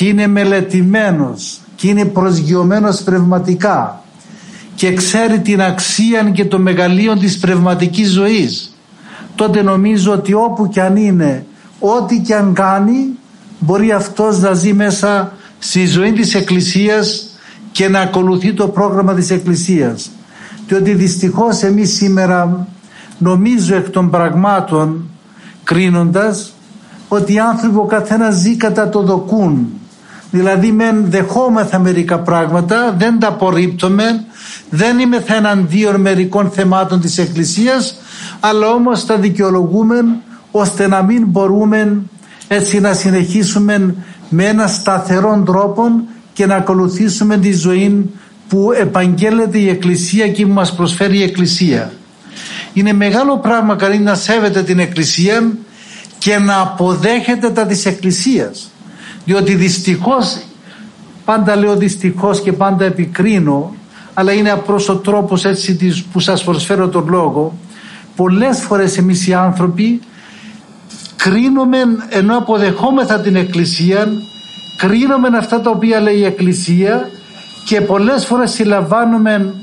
και είναι μελετημένος και είναι προσγειωμένος πνευματικά και ξέρει την αξία και το μεγαλείο της πνευματικής ζωής, τότε νομίζω ότι όπου κι αν είναι, ό,τι κι αν κάνει, μπορεί αυτός να ζει μέσα στη ζωή της Εκκλησίας και να ακολουθεί το πρόγραμμα της Εκκλησίας. Διότι δυστυχώς εμείς σήμερα, νομίζω εκ των πραγμάτων κρίνοντας, ότι οι άνθρωποι ο καθένας ζει κατά το δοκούν. Δηλαδή μεν δεχόμεθα μερικά πράγματα, δεν τα απορρίπτουμε, δεν είμαι εναντίον μερικών θεμάτων της Εκκλησίας, αλλά όμως τα δικαιολογούμε ώστε να μην μπορούμε έτσι να συνεχίσουμε με ένα σταθερό τρόπο και να ακολουθήσουμε τη ζωή που επαγγέλλεται η Εκκλησία και που μας προσφέρει η Εκκλησία. Είναι μεγάλο πράγμα κανείς να σέβεται την Εκκλησία και να αποδέχεται τα της Εκκλησίας, διότι δυστυχώς, πάντα λέω δυστυχώς και πάντα επικρίνω, αλλά είναι απλώς ο τρόπος έτσι που σας προσφέρω τον λόγο, πολλές φορές εμείς οι άνθρωποι κρίνουμε, ενώ αποδεχόμεθα την Εκκλησία, κρίνουμε αυτά τα οποία λέει η Εκκλησία και πολλές φορές συλλαμβάνουμε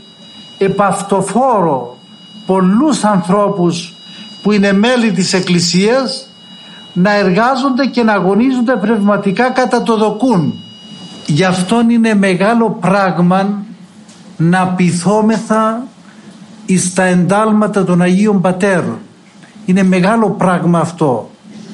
επαυτοφόρο πολλούς ανθρώπους που είναι μέλη της Εκκλησίας να εργάζονται και να αγωνίζονται πνευματικά κατά το δοκούν. Γι' αυτό είναι μεγάλο πράγμα να πειθόμεθα εις τα εντάλματα των Αγίων Πατέρων. Είναι μεγάλο πράγμα αυτό.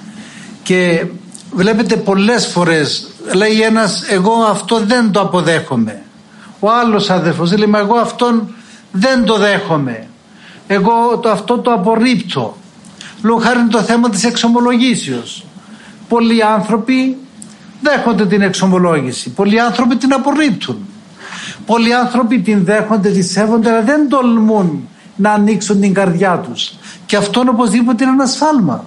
Και βλέπετε πολλές φορές λέει ένας, εγώ αυτό δεν το αποδέχομαι. Ο άλλος αδερφός λέει, μα εγώ αυτόν δεν το δέχομαι. Εγώ αυτό το απορρίπτω. Λόγω χάρη το θέμα της εξομολογήσεως. Πολλοί άνθρωποι δέχονται την εξομολόγηση, πολλοί άνθρωποι την απορρίπτουν. Πολλοί άνθρωποι την δέχονται, τη σέβονται, αλλά δεν τολμούν να ανοίξουν την καρδιά τους. Και αυτό οπωσδήποτε είναι ένα σφάλμα.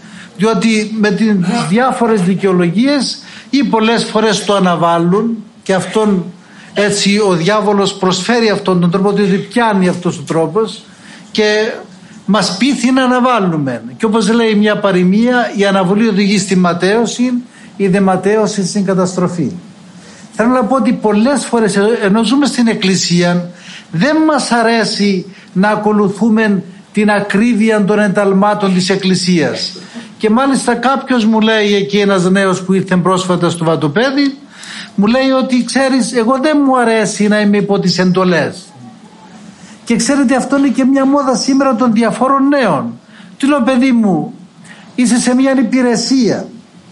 Διότι με τις διάφορες δικαιολογίες ή πολλές φορές το αναβάλουν, και αυτόν έτσι ο διάβολος προσφέρει αυτόν τον τρόπο, διότι πιάνει αυτός ο τρόπος και μας πείθει να αναβάλουμε. Και όπως λέει μια παροιμία, η αναβολή οδηγεί στη ματαίωση, η δε ματαίωση στην καταστροφή. Θέλω να πω ότι πολλές φορές ενώ ζούμε στην Εκκλησία δεν μας αρέσει να ακολουθούμε την ακρίβεια των ενταλμάτων της Εκκλησίας. Και μάλιστα κάποιος μου λέει, εκεί ένας νέος που ήρθε πρόσφατα στο Βατοπέδι, μου λέει ότι ξέρεις, εγώ δεν μου αρέσει να είμαι υπό τις εντολές. Και ξέρετε, αυτό είναι και μια μόδα σήμερα των διαφόρων νέων. Τι λέω, παιδί μου, είσαι σε μια υπηρεσία,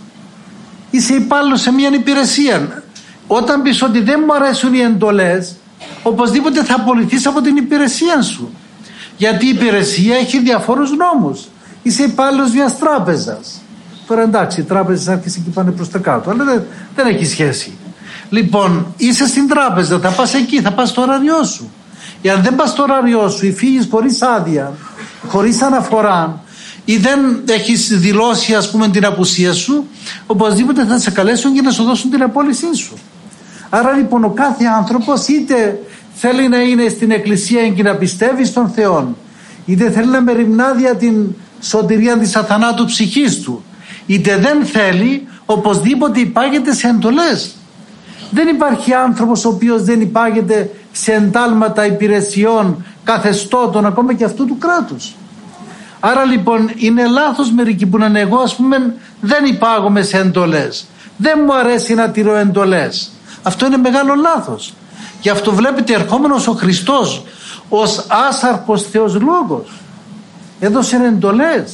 είσαι υπάλληλος σε μια υπηρεσία. Όταν πεις ότι δεν μου αρέσουν οι εντολές, οπωσδήποτε θα απολυθείς από την υπηρεσία σου. Γιατί η υπηρεσία έχει διαφόρους νόμους. Είσαι υπάλληλος μιας τράπεζας. Τώρα εντάξει, οι τράπεζες άρχισαν και πάνε προς τα κάτω, αλλά δεν έχει σχέση. Λοιπόν, είσαι στην τράπεζα, θα πας εκεί, θα πας στο ωράριό σου. Εάν δεν πας στο ωράριό σου ή φύγεις χωρίς άδεια, χωρίς αναφορά, ή δεν έχεις δηλώσει ας πούμε την απουσία σου, οπωσδήποτε θα σε καλέσουν και να σου δώσουν την απόλυσή σου. Άρα λοιπόν ο κάθε άνθρωπος είτε θέλει να είναι στην Εκκλησία και να πιστεύει στον Θεό, είτε θέλει να μεριμνά δια την σωτηρία της αθανάτου ψυχής του, είτε δεν θέλει, οπωσδήποτε υπάγεται σε εντολές. Δεν υπάρχει άνθρωπος ο οποίος δεν υπάγεται σε εντάλματα υπηρεσιών, καθεστώτων, ακόμα και αυτού του κράτους. Άρα λοιπόν είναι λάθος μερικοί που να είναι, εγώ ας πούμε δεν υπάγομαι σε εντολές, δεν μου αρέσει να τηρώ εντολές. Αυτό είναι μεγάλο λάθος. Γι' αυτό βλέπετε, ερχόμενος ο Χριστός ως άσαρκος Θεός Λόγος έδωσε εντολές.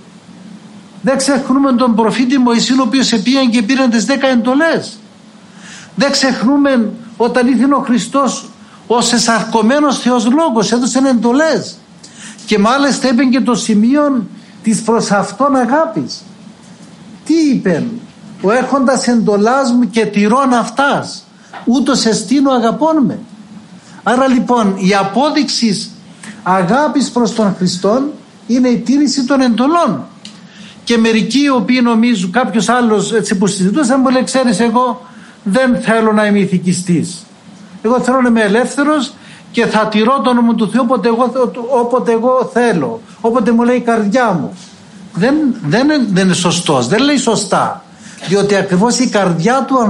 Δεν ξεχνούμε τον προφήτη Μωυσή, ο οποίος επήγαν και πήραν τις 10 εντολές. Δεν ξεχνούμε όταν ήρθε ο Χριστός ως εσαρκωμένος Θεός Λόγος, έδωσε εντολές. Και μάλιστα είπε και το σημείο της προς αυτόν αγάπης. Τι είπε? Ο έχοντας εντολάς μου και τηρών αυτάς, ούτως εστίνω αγαπών με. Άρα λοιπόν η απόδειξη αγάπης προς τον Χριστόν είναι η τήρηση των εντολών. Και μερικοί οι οποίοι νομίζουν, κάποιος άλλος έτσι που συζητούσαν, μου λέει, ξέρεις, εγώ δεν θέλω να είμαι ηθικιστής, εγώ θέλω να είμαι ελεύθερος και θα τηρώ το όνομα του Θεού όποτε εγώ θέλω, όποτε μου λέει η καρδιά μου. Δεν είναι σωστός, δεν λέει σωστά, διότι ακριβώς η καρδιά του